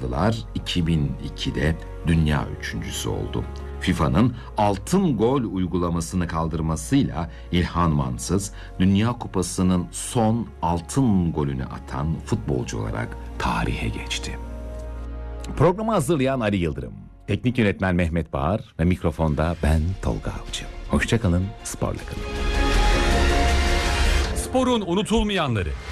aldılar. 2002'de dünya üçüncüsü oldu. FIFA'nın altın gol uygulamasını kaldırmasıyla İlhan Mansız, Dünya Kupası'nın son altın golünü atan futbolcu olarak tarihe geçti. Programı hazırlayan Ali Yıldırım, teknik yönetmen Mehmet Bağır ve mikrofonda ben Tolga Avcı. Hoşça kalın, sporla kalın. Sporun unutulmayanları.